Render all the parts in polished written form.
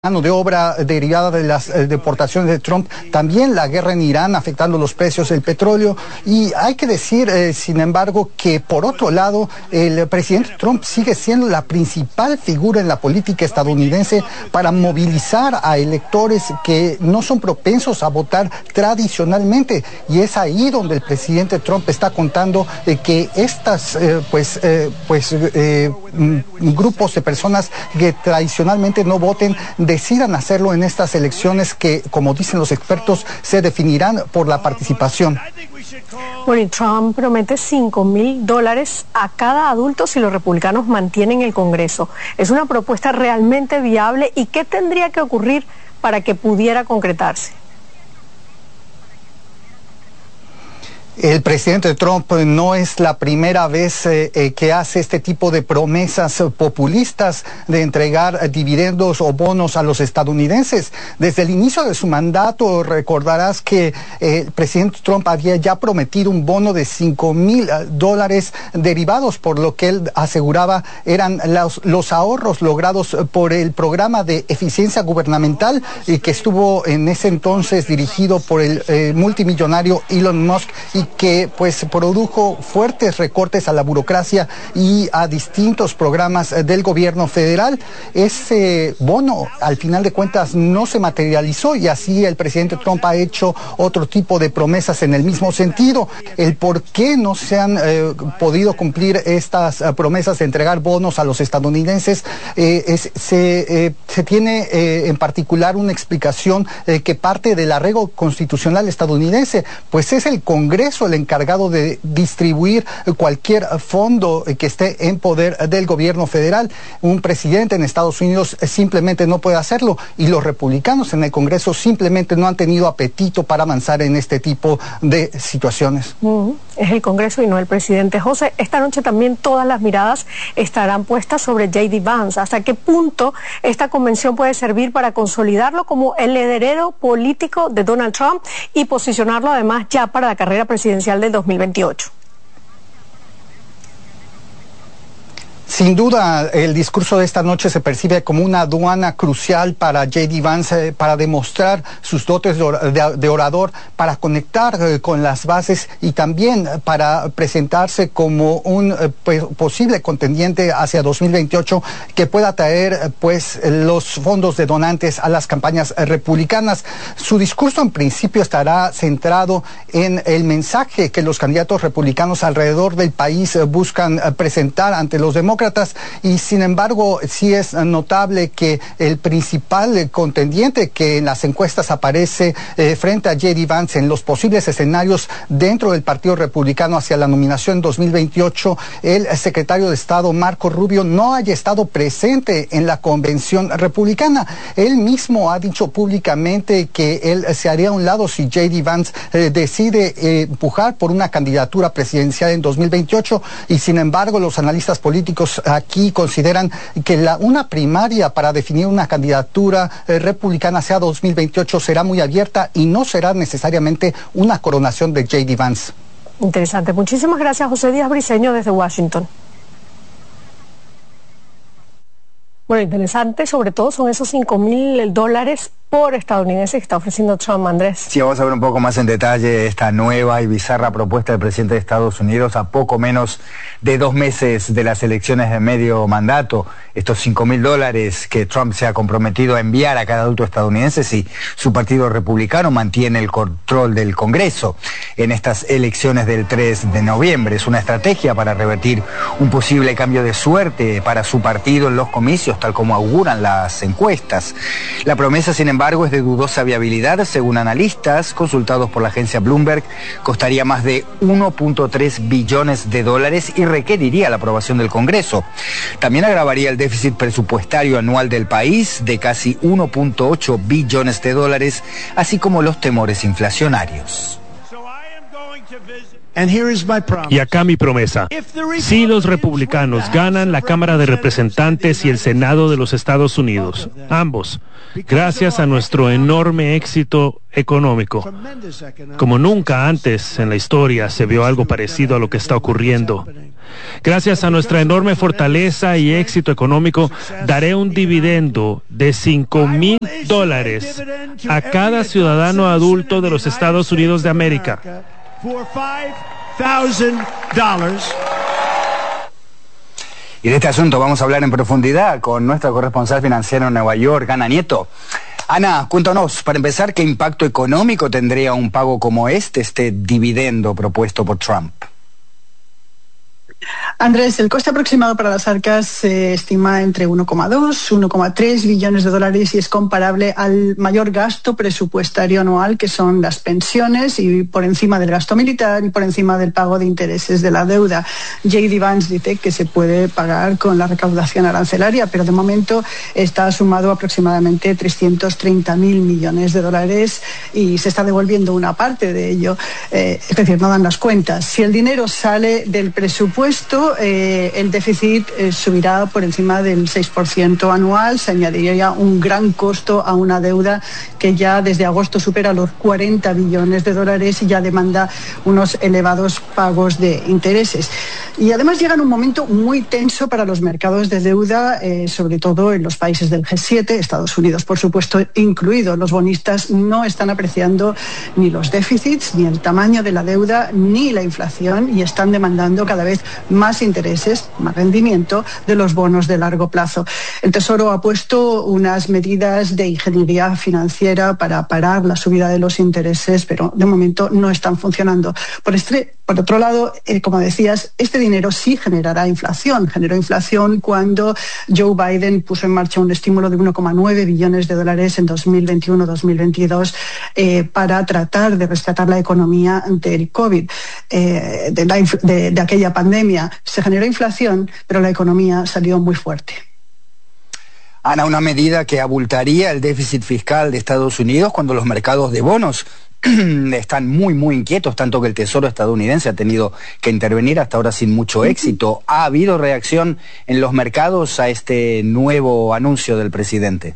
mano de obra derivada de las deportaciones de Trump, también la guerra en Irán afectando los precios del petróleo. Y hay que decir, sin embargo, que por otro lado, el presidente Trump sigue siendo la principal figura en la política estadounidense para movilizar a electores que no son propensos a votar tradicionalmente. Y es ahí donde el presidente Trump está contando que estas grupos de personas que tradicionalmente no voten decidan hacerlo en estas elecciones que, como dicen los expertos, se definirán por la participación. Bueno, y Trump promete $5,000 a cada adulto si los republicanos mantienen el Congreso. ¿Es una propuesta realmente viable y qué tendría que ocurrir para que pudiera concretarse? El presidente Trump no es la primera vez que hace este tipo de promesas populistas de entregar dividendos o bonos a los estadounidenses. Desde el inicio de su mandato, recordarás que el presidente Trump había ya prometido un bono de $5,000 derivados por lo que él aseguraba eran los ahorros logrados por el programa de eficiencia gubernamental que estuvo en ese entonces dirigido por el multimillonario Elon Musk y que pues produjo fuertes recortes a la burocracia y a distintos programas del gobierno federal. Ese bono al final de cuentas no se materializó y así el presidente Trump ha hecho otro tipo de promesas en el mismo sentido. El por qué no se han podido cumplir estas promesas de entregar bonos a los estadounidenses se tiene en particular una explicación que parte del arreglo constitucional estadounidense, pues es el Congreso el encargado de distribuir cualquier fondo que esté en poder del gobierno federal. Un presidente en Estados Unidos simplemente no puede hacerlo y los republicanos en el Congreso simplemente no han tenido apetito para avanzar en este tipo de situaciones. Es el Congreso y no el presidente. José, esta noche también todas las miradas estarán puestas sobre J.D. Vance. ¿Hasta qué punto esta convención puede servir para consolidarlo como el heredero político de Donald Trump y posicionarlo además ya para la carrera presidencial del 2028? Sin duda, el discurso de esta noche se percibe como una aduana crucial para J.D. Vance para demostrar sus dotes de orador, para conectar con las bases y también para presentarse como un posible contendiente hacia 2028 que pueda traer los fondos de donantes a las campañas republicanas. Su discurso en principio estará centrado en el mensaje que los candidatos republicanos alrededor del país buscan presentar ante los demócratas. Y sin embargo, sí es notable que el principal contendiente que en las encuestas aparece frente a J.D. Vance en los posibles escenarios dentro del Partido Republicano hacia la nominación 2028, el secretario de Estado Marco Rubio no haya estado presente en la convención republicana. Él mismo ha dicho públicamente que él se haría a un lado si J.D. Vance decide empujar por una candidatura presidencial en 2028 y sin embargo los analistas políticos aquí consideran que una primaria para definir una candidatura republicana hacia 2028 será muy abierta y no será necesariamente una coronación de J.D. Vance. Interesante. Muchísimas gracias, José Díaz Briceño, desde Washington. Bueno, interesante, sobre todo son esos $5,000 por estadounidense que está ofreciendo Trump, Andrés. Sí, vamos a ver un poco más en detalle esta nueva y bizarra propuesta del presidente de Estados Unidos a poco menos de 2 meses de las elecciones de medio mandato. Estos $5,000 que Trump se ha comprometido a enviar a cada adulto estadounidense si su partido republicano mantiene el control del Congreso en estas elecciones del 3 de noviembre. Es una estrategia para revertir un posible cambio de suerte para su partido en los comicios, tal como auguran las encuestas. La promesa, sin embargo, es de dudosa viabilidad. Según analistas consultados por la agencia Bloomberg, costaría más de $1.3 billones y requeriría la aprobación del Congreso. También agravaría el déficit presupuestario anual del país de casi $1.8 billones, así como los temores inflacionarios. Y acá mi promesa. Si los republicanos ganan la Cámara de Representantes y el Senado de los Estados Unidos, ambos, gracias a nuestro enorme éxito económico, como nunca antes en la historia se vio algo parecido a lo que está ocurriendo. Gracias a nuestra enorme fortaleza y éxito económico, daré un dividendo de $5,000 a cada ciudadano adulto de los Estados Unidos de América. Y de este asunto vamos a hablar en profundidad con nuestra corresponsal financiera en Nueva York, Ana Nieto. Ana, cuéntanos, para empezar, ¿qué impacto económico tendría un pago como este dividendo propuesto por Trump? Andrés, el coste aproximado para las arcas se estima entre 1,2 y 1,3 billones de dólares y es comparable al mayor gasto presupuestario anual, que son las pensiones, y por encima del gasto militar y por encima del pago de intereses de la deuda. J.D. Vance dice que se puede pagar con la recaudación arancelaria, pero de momento está sumado aproximadamente 330.000 millones de dólares y se está devolviendo una parte de ello, es decir, no dan las cuentas. Si el dinero sale del presupuesto, el déficit subirá por encima del 6% anual, se añadiría un gran costo a una deuda que ya desde agosto supera los 40 billones de dólares y ya demanda unos elevados pagos de intereses. Y además llega en un momento muy tenso para los mercados de deuda, sobre todo en los países del G7, Estados Unidos por supuesto incluido. Los bonistas no están apreciando ni los déficits, ni el tamaño de la deuda, ni la inflación, y están demandando cada vez más intereses, más rendimiento de los bonos de largo plazo. El Tesoro ha puesto unas medidas de ingeniería financiera para parar la subida de los intereses, pero de momento no están funcionando. Por otro lado, como decías, este dinero sí generará inflación. Generó inflación cuando Joe Biden puso en marcha un estímulo de 1,9 billones de dólares en 2021-2022 para tratar de rescatar la economía ante el COVID, de aquella pandemia. Se generó inflación, pero la economía salió muy fuerte. Ana, una medida que abultaría el déficit fiscal de Estados Unidos cuando los mercados de bonos están muy inquietos, tanto que el Tesoro estadounidense ha tenido que intervenir hasta ahora sin mucho éxito. ¿Ha habido reacción en los mercados a este nuevo anuncio del presidente?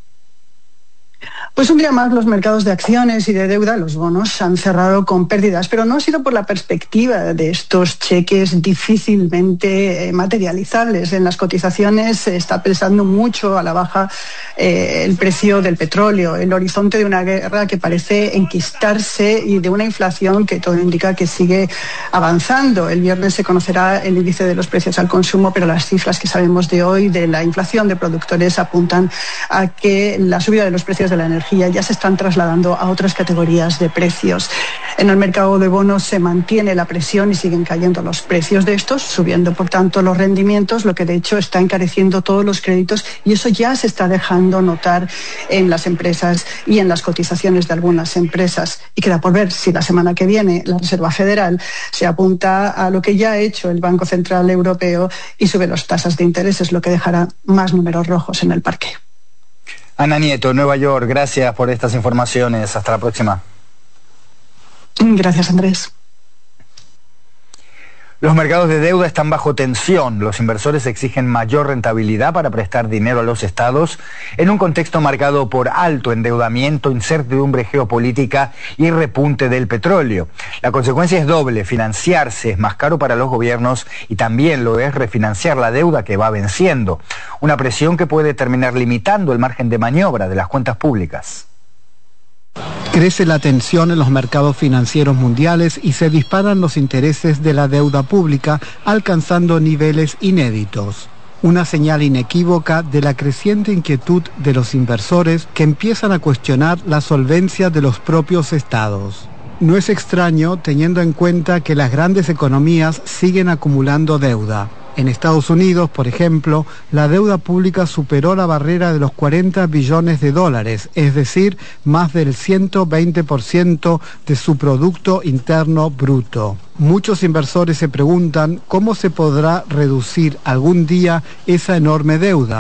Pues un día más los mercados de acciones y de deuda, los bonos, han cerrado con pérdidas, pero no ha sido por la perspectiva de estos cheques difícilmente materializables. En las cotizaciones se está pesando mucho a la baja el precio del petróleo, el horizonte de una guerra que parece enquistarse y de una inflación que todo indica que sigue avanzando. El viernes se conocerá el índice de los precios al consumo, pero las cifras que sabemos de hoy de la inflación de productores apuntan a que la subida de los precios de la energía ya se están trasladando a otras categorías de precios. En el mercado de bonos se mantiene la presión y siguen cayendo los precios de estos, subiendo por tanto los rendimientos, lo que de hecho está encareciendo todos los créditos, y eso ya se está dejando notar en las empresas y en las cotizaciones de algunas empresas. Y queda por ver si la semana que viene la Reserva Federal se apunta a lo que ya ha hecho el Banco Central Europeo y sube las tasas de intereses, lo que dejará más números rojos en el parque. Ana Nieto, Nueva York, gracias por estas informaciones. Hasta la próxima. Gracias, Andrés. Los mercados de deuda están bajo tensión. Los inversores exigen mayor rentabilidad para prestar dinero a los estados en un contexto marcado por alto endeudamiento, incertidumbre geopolítica y repunte del petróleo. La consecuencia es doble: financiarse es más caro para los gobiernos y también lo es refinanciar la deuda que va venciendo. Una presión que puede terminar limitando el margen de maniobra de las cuentas públicas. Crece la tensión en los mercados financieros mundiales y se disparan los intereses de la deuda pública, alcanzando niveles inéditos. Una señal inequívoca de la creciente inquietud de los inversores que empiezan a cuestionar la solvencia de los propios estados. No es extraño teniendo en cuenta que las grandes economías siguen acumulando deuda. En Estados Unidos, por ejemplo, la deuda pública superó la barrera de los 40 billones de dólares, es decir, más del 120% de su Producto Interno Bruto. Muchos inversores se preguntan cómo se podrá reducir algún día esa enorme deuda.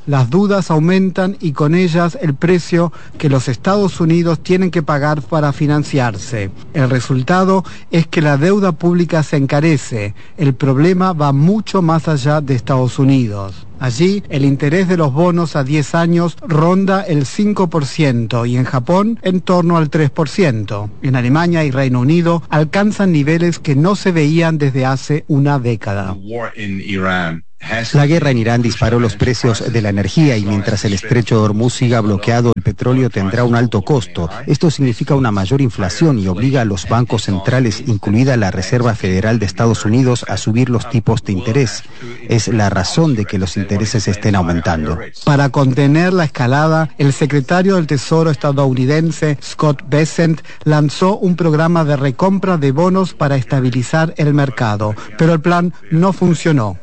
Las dudas aumentan y con ellas el precio que los Estados Unidos tienen que pagar para financiarse. El resultado es que la deuda pública se encarece. El problema va mucho más allá de Estados Unidos. Allí, el interés de los bonos a 10 años ronda el 5% y en Japón en torno al 3%. En Alemania y Reino Unido alcanzan niveles que no se veían desde hace una década. La guerra en Irán disparó los precios de la energía y mientras el estrecho de Hormuz siga bloqueado, el petróleo tendrá un alto costo. Esto significa una mayor inflación y obliga a los bancos centrales, incluida la Reserva Federal de Estados Unidos, a subir los tipos de interés. Es la razón de que los intereses estén aumentando. Para contener la escalada, el secretario del Tesoro estadounidense, Scott Bessent, lanzó un programa de recompra de bonos para estabilizar el mercado, pero el plan no funcionó.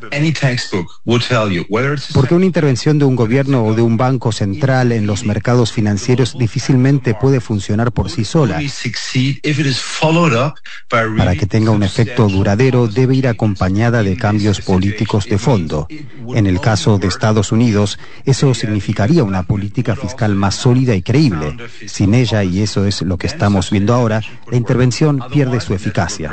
Porque una intervención de un gobierno o de un banco central en los mercados financieros difícilmente puede funcionar por sí sola. Para que tenga un efecto duradero, debe ir acompañada de cambios políticos de fondo. En el caso de Estados Unidos, eso significaría una política fiscal más sólida y creíble. Sin ella, y eso es lo que estamos viendo ahora, la intervención pierde su eficacia.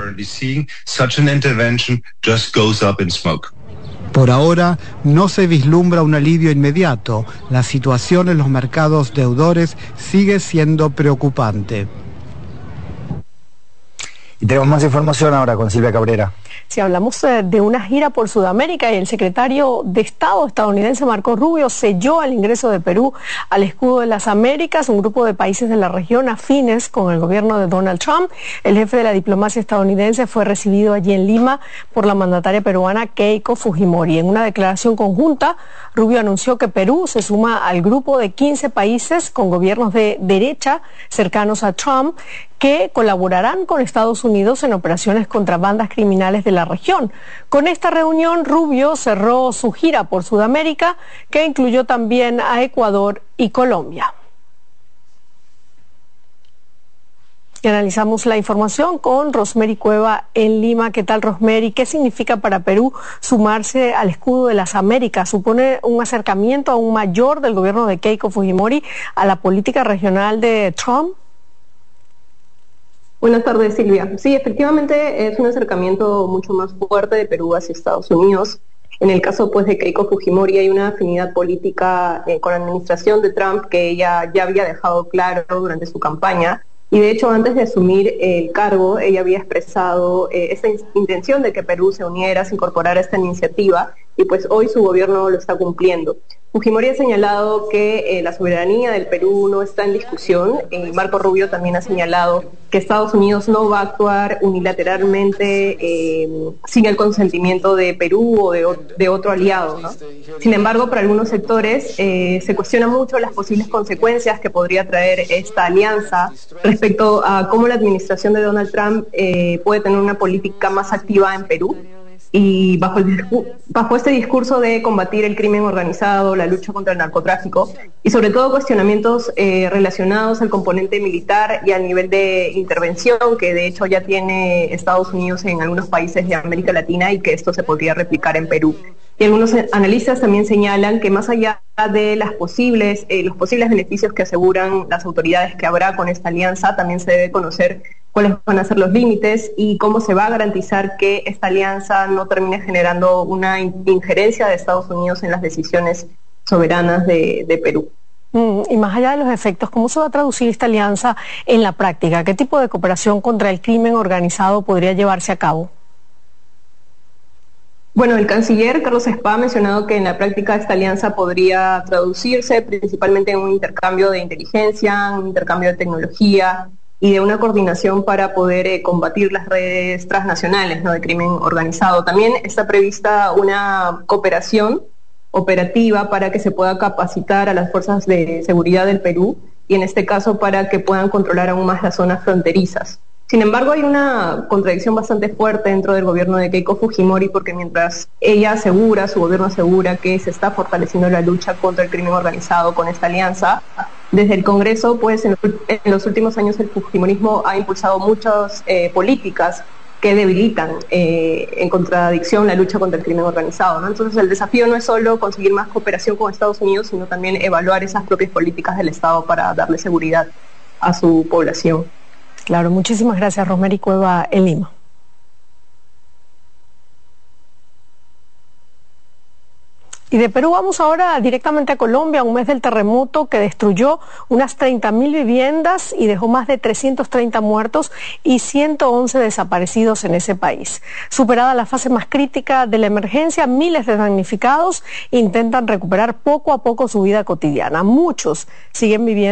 Por ahora, no se vislumbra un alivio inmediato. La situación en los mercados deudores sigue siendo preocupante. Y tenemos más información ahora con Silvia Cabrera. Si hablamos de una gira por Sudamérica, y el secretario de Estado estadounidense Marco Rubio selló el ingreso de Perú al escudo de las Américas, un grupo de países de la región afines con el gobierno de Donald Trump. El jefe de la diplomacia estadounidense fue recibido allí en Lima por la mandataria peruana Keiko Fujimori. En una declaración conjunta, Rubio anunció que Perú se suma al grupo de 15 países con gobiernos de derecha cercanos a Trump que colaborarán con Estados Unidos en operaciones contra bandas criminales de la región. Con esta reunión, Rubio cerró su gira por Sudamérica, que incluyó también a Ecuador y Colombia. Y analizamos la información con Rosemary Cueva en Lima. ¿Qué tal, Rosemary? ¿Qué significa para Perú sumarse al escudo de las Américas? ¿Supone un acercamiento aún mayor del gobierno de Keiko Fujimori a la política regional de Trump? Buenas tardes, Silvia. Sí, efectivamente es un acercamiento mucho más fuerte de Perú hacia Estados Unidos. En el caso pues de Keiko Fujimori hay una afinidad política con la administración de Trump que ella ya había dejado claro durante su campaña. Y de hecho, antes de asumir el cargo, ella había expresado esta intención de que Perú se uniera, se incorporara a esta iniciativa, y pues hoy su gobierno lo está cumpliendo. Fujimori ha señalado que la soberanía del Perú no está en discusión. Marco Rubio también ha señalado que Estados Unidos no va a actuar unilateralmente sin el consentimiento de Perú o de otro aliado, ¿no? Sin embargo, para algunos sectores se cuestiona mucho las posibles consecuencias que podría traer esta alianza respecto a cómo la administración de Donald Trump puede tener una política más activa en Perú. Y bajo este discurso de combatir el crimen organizado, la lucha contra el narcotráfico y sobre todo cuestionamientos relacionados al componente militar y al nivel de intervención que de hecho ya tiene Estados Unidos en algunos países de América Latina y que esto se podría replicar en Perú. Y algunos analistas también señalan que más allá de los posibles beneficios que aseguran las autoridades que habrá con esta alianza, también se debe conocer cuáles van a ser los límites y cómo se va a garantizar que esta alianza no termine generando una injerencia de Estados Unidos en las decisiones soberanas de Perú. Y más allá de los efectos, ¿cómo se va a traducir esta alianza en la práctica? ¿Qué tipo de cooperación contra el crimen organizado podría llevarse a cabo? Bueno, el canciller Carlos Spa ha mencionado que en la práctica esta alianza podría traducirse principalmente en un intercambio de inteligencia, un intercambio de tecnología y de una coordinación para poder combatir las redes transnacionales, ¿no?, de crimen organizado. También está prevista una cooperación operativa para que se pueda capacitar a las fuerzas de seguridad del Perú y en este caso para que puedan controlar aún más las zonas fronterizas. Sin embargo, hay una contradicción bastante fuerte dentro del gobierno de Keiko Fujimori porque mientras su gobierno asegura que se está fortaleciendo la lucha contra el crimen organizado con esta alianza, desde el Congreso, pues en los últimos años el fujimorismo ha impulsado muchas políticas que debilitan en contradicción la lucha contra el crimen organizado, ¿no? Entonces el desafío no es solo conseguir más cooperación con Estados Unidos, sino también evaluar esas propias políticas del Estado para darle seguridad a su población. Claro, muchísimas gracias, Rosemary Cueva en Lima. Y de Perú vamos ahora directamente a Colombia, un mes del terremoto que destruyó unas 30.000 viviendas y dejó más de 330 muertos y 111 desaparecidos en ese país. Superada la fase más crítica de la emergencia, miles de damnificados intentan recuperar poco a poco su vida cotidiana. Muchos siguen viviendo